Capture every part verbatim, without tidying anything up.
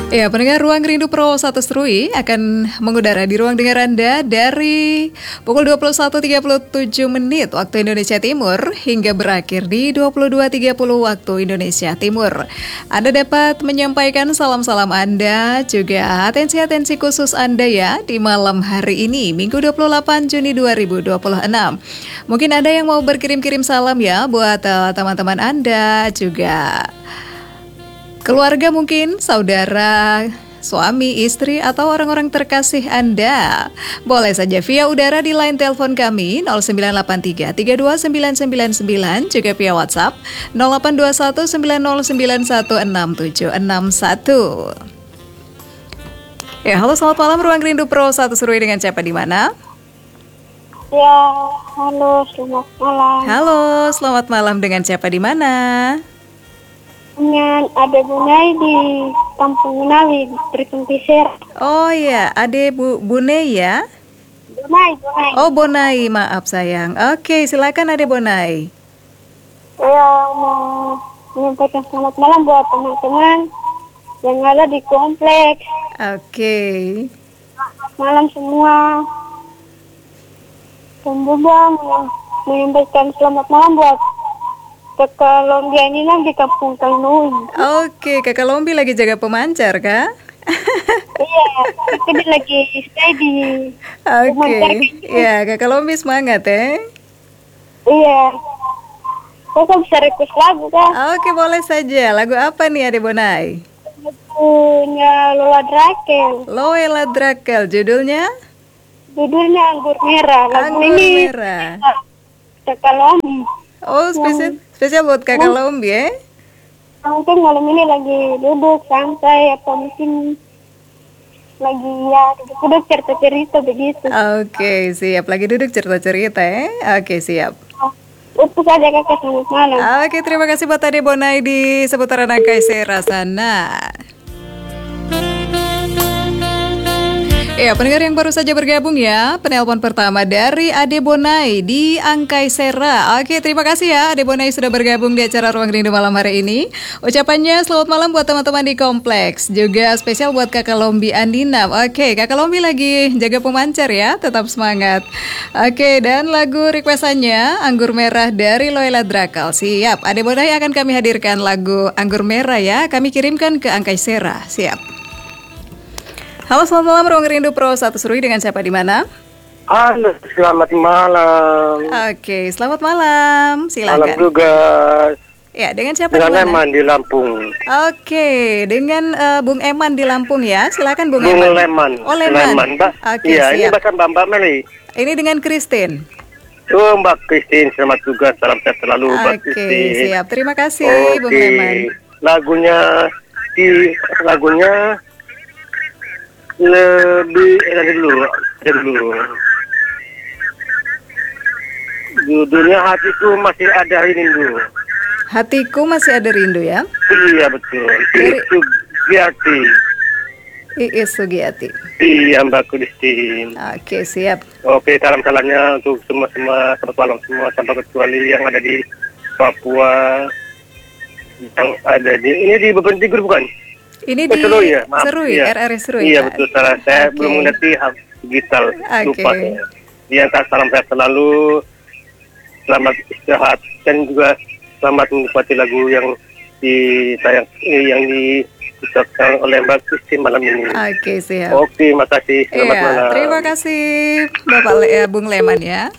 Ya, pendengar Ruang Rindu Pro satu Serui akan mengudara di ruang dengar Anda dari pukul dua puluh satu tiga puluh tujuh menit waktu Indonesia Timur hingga berakhir di dua puluh dua tiga puluh waktu Indonesia Timur. Anda dapat menyampaikan salam-salam Anda, juga atensi-atensi khusus Anda ya di malam hari ini, Minggu dua puluh delapan Juni dua ribu dua puluh enam. Mungkin ada yang mau berkirim-kirim salam ya buat uh, teman-teman Anda, juga keluarga mungkin, saudara, suami, istri, atau orang-orang terkasih Anda. Boleh saja via udara di line telepon kami nol sembilan delapan tiga tiga dua sembilan sembilan sembilan, juga via WhatsApp nol delapan dua satu sembilan nol sembilan satu enam tujuh enam satu. Ya, halo selamat malam Ruang Rindu Pro satu Serui, dengan siapa di mana? Ya, halo selamat malam. Halo, selamat malam, dengan siapa di mana? Dengan Ade Bunai di Kampung Menawi, distrik Pisir. Oh iya, Ade Bu Bunai ya? Bunai, Bunai. Oh, Bonai, maaf sayang. Oke, silakan Ade Bonai. Saya mau menyampaikan selamat malam buat teman-teman yang ada di kompleks. Oke. Malam semua. Dan juga mau menyampaikan selamat malam buat Kakak Lombi ini di Kampung Kalnui. Oke, Kakak Lombi lagi jaga pemancar kah? Iya, tapi dia lagi stay di pemancar. Oke, ya Kakak Lombi semangat ya. Iya. Kakak bisa request lagu kan? Oke, boleh saja. Lagu apa nih Ade Bonai? Lagunya Lola Drakel. Loela Drakel, judulnya? Judulnya Anggur Merah. Lagu Anggur ini Merah. Kakak Lombi. Oh, spesial spesial buat Kakak Lombi ya? Mungkin malam ini lagi duduk santai atau mungkin lagi ya duduk-duduk cerita-cerita begitu. Oke, siap. Lagi duduk cerita-cerita ya? Oke, siap. Itu saja Kakak, selamat malam. Oke, terima kasih buat Ade Bonai di seputaran Angkai Sera sana. Ya, pendengar yang baru saja bergabung ya, penelpon pertama dari Ade Bonai di Angkai Sera. Oke, terima kasih ya Ade Bonai sudah bergabung di acara Ruang Rindu malam hari ini. Ucapannya selamat malam buat teman-teman di kompleks, juga spesial buat Kakak Lombi Andina. Oke, Kakak Lombi lagi jaga pemancar ya, tetap semangat. Oke, dan lagu requestannya Anggur Merah dari Loela Drakel. Siap, Ade Bonai akan kami hadirkan lagu Anggur Merah ya, kami kirimkan ke Angkai Sera. Siap. Halo, selamat malam Ruang Rindu Pro satu Serui, dengan siapa di mana? Halo, selamat malam. Oke, selamat malam. Silakan. Malam juga. Ya, dengan siapa Dengan di mana? Eman di Lampung. Oke, dengan uh, Bung Eman di Lampung ya. Silakan Bung, Bung Eman. Leman. Oh, Leman. Leman, Mbak. Oke, Iya, ini siap. bahasa Mbak Mbak Meli. Ini dengan Christine. Oh, Mbak Christine, selamat juga. Salam sehat selalu, Mbak Oke, Christine. siap. Terima kasih Bung Leman. Lagunya di lagunya lebih eh, dulu, dulu. Judulnya Hatiku Masih Ada Rindu. Hatiku Masih Ada Rindu ya. Iya betul. Dari- Sugiati. Iis Sugiati. Iya Mbak Christine. Oke, siap. Oke, salam-salamnya untuk semua-semua, selamat malam semua, tanpa kecuali yang ada di Papua, yang ada di, ini di beberapa grup bukan? Ini Oh, di Serui ya? Maaf, Serui, iya. R R Serui. Iya Pak. betul, salah. Saya Oke. belum mengerti hal digital, Oke. lupa saya. Iya, tak salam sehat selalu, selamat istirahat, dan juga selamat menikmati lagu yang ditayang, eh, yang diucapkan oleh Mbak Christine malam ini. Oke, siap. Oke, makasih. Selamat Iya, malam. terima kasih Bapak Le- eh, Bung Leman ya.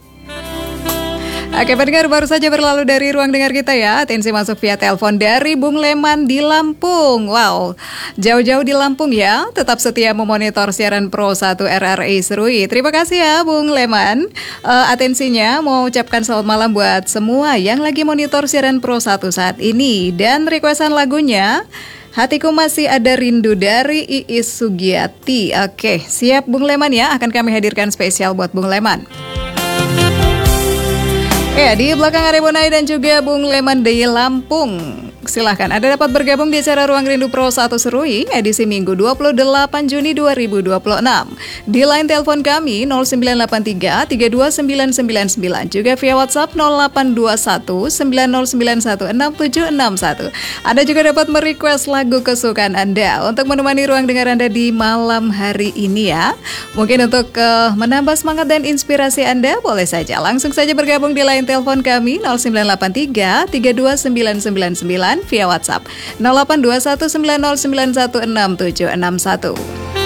Oke, pendengar, baru saja berlalu dari ruang dengar kita ya. Atensi masuk via telepon dari Bung Leman di Lampung. Wow, jauh-jauh di Lampung ya. Tetap setia memonitor siaran Pro satu R R I Serui. Terima kasih ya Bung Leman. Eh, atensinya mau ucapkan selamat malam buat semua yang lagi monitor siaran Pro satu saat ini. Dan requestan lagunya Hatiku Masih Ada Rindu dari Iis Sugiati. Oke, siap Bung Leman ya. Akan kami hadirkan spesial buat Bung Leman. Ya, di belakang Ade Bonai dan juga Bung Leman di Lampung. Silahkan, Anda dapat bergabung di acara Ruang Rindu Pro satu Serui edisi Minggu dua puluh delapan Juni dua ribu dua puluh enam. Di line telepon kami nol sembilan delapan tiga tiga dua sembilan sembilan sembilan, juga via WhatsApp nol delapan dua satu sembilan nol sembilan satu enam tujuh enam satu. Anda juga dapat merequest lagu kesukaan Anda untuk menemani ruang dengar Anda di malam hari ini ya. Mungkin untuk uh, menambah semangat dan inspirasi Anda, boleh saja langsung saja bergabung di line telepon kami nol sembilan delapan tiga tiga dua sembilan sembilan sembilan via WhatsApp nol delapan dua satu sembilan nol sembilan satu enam tujuh enam satu.